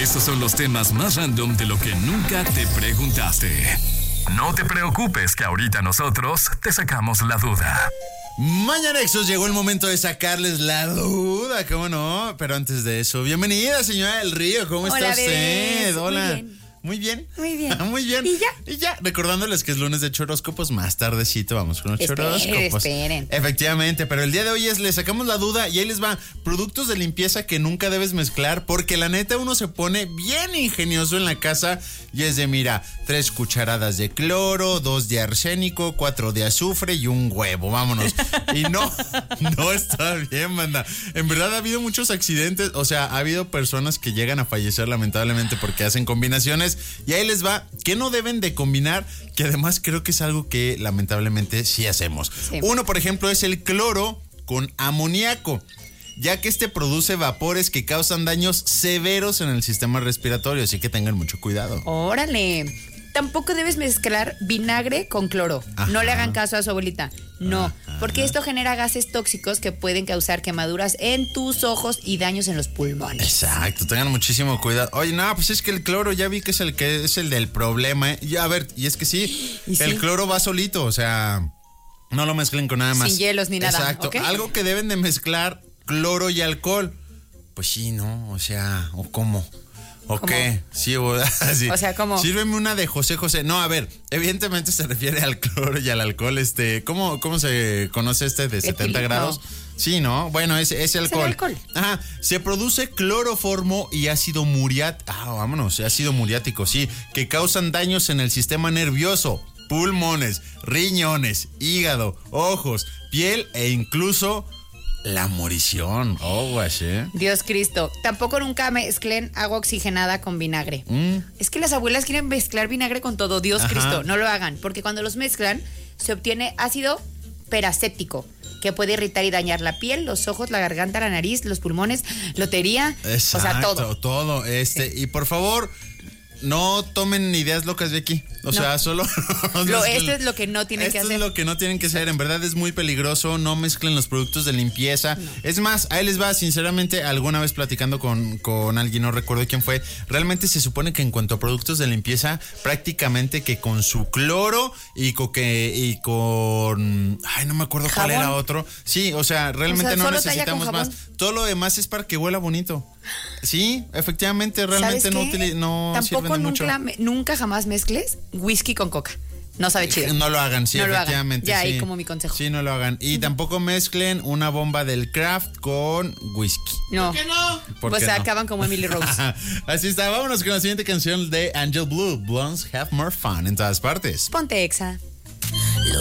Estos son los temas más random de lo que nunca te preguntaste. No te preocupes que ahorita nosotros te sacamos la duda. Mañanexos, llegó el momento de sacarles la duda, ¿cómo no? Pero antes de eso, bienvenida, señora del Río, ¿cómo está usted? Bebés. Hola. Muy bien. Muy bien. Muy bien. ¿Y ya? Recordándoles que es lunes de horóscopos, más tardecito vamos con los horóscopos. Esperen. Efectivamente, pero el día de hoy le sacamos la duda y ahí les va. Productos de limpieza que nunca debes mezclar porque la neta uno se pone bien ingenioso en la casa y es de, mira, 3 cucharadas de cloro, 2 de arsénico, 4 de azufre y un huevo, vámonos. Y no está bien, banda. En verdad ha habido muchos accidentes, o sea, ha habido personas que llegan a fallecer lamentablemente porque hacen combinaciones. Y ahí les va, que no deben de combinar, que además creo que es algo que lamentablemente sí hacemos. Sí. Uno, por ejemplo, es el cloro con amoníaco, ya que este produce vapores que causan daños severos en el sistema respiratorio, así que tengan mucho cuidado. ¡Órale! Tampoco debes mezclar vinagre con cloro. Ajá. No le hagan caso a su abuelita. No, porque esto genera gases tóxicos que pueden causar quemaduras en tus ojos y daños en los pulmones. Exacto, tengan muchísimo cuidado. Oye, no, pues es que el cloro ya vi que es el del problema. Y a ver, y es que sí, el cloro va solito, o sea, no lo mezclen con nada más. Sin hielos ni nada. Exacto, ¿okay? Algo que deben de mezclar, cloro y alcohol. Pues sí, ¿no? O sea, ¿o cómo? Ok, sí, sí. O sea, ¿cómo? Sírveme una de José José. No, a ver, evidentemente se refiere al cloro y al alcohol. ¿Cómo se conoce de 70 grados? Sí, ¿no? Bueno, ese alcohol. ¿Es el alcohol? Ajá, se produce cloroformo y ácido ácido muriático, sí, que causan daños en el sistema nervioso, pulmones, riñones, hígado, ojos, piel e incluso la morición. Dios Cristo. Tampoco nunca mezclen agua oxigenada con vinagre. Es que las abuelas quieren mezclar vinagre con todo. Dios Cristo, no lo hagan. Porque cuando los mezclan, se obtiene ácido peracético, que puede irritar y dañar la piel, los ojos, la garganta, la nariz, los pulmones, lotería. Exacto, o sea, todo. Sí. Y por favor, no tomen ideas locas de aquí. O sea, solo... esto es lo que no tienen que hacer. Esto es lo que no tienen que hacer. En verdad es muy peligroso. No mezclen los productos de limpieza. No. Es más, ahí les va. Sinceramente, alguna vez platicando con alguien, no recuerdo quién fue, realmente se supone que en cuanto a productos de limpieza, prácticamente que con su cloro y con... Ay, no me acuerdo ¿jabón? ¿Cuál era otro? Sí, o sea, realmente no necesitamos más. Todo lo demás es para que huela bonito. Sí, efectivamente, realmente no tampoco nunca jamás mezcles whisky con coca. No sabe chido. No lo hagan, sí, no efectivamente. Ya, sí. ahí como mi consejo. Sí, no lo hagan. Y tampoco mezclen una bomba del Kraft con whisky. No. ¿Por qué no? Pues se acaban como Emily Rose. Así está, vámonos con la siguiente canción de Angel Blue. Blondes have more fun en todas partes. Ponte Exa.